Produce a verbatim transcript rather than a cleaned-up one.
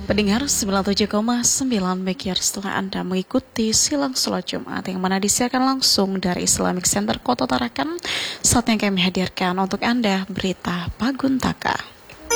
Pendengar sembilan puluh tujuh koma sembilan MHz setelah Anda mengikuti silang sholat Jumat yang mana disiarkan langsung dari Islamic Center Kota Tarakan, saatnya kami hadirkan untuk Anda berita Paguntaka.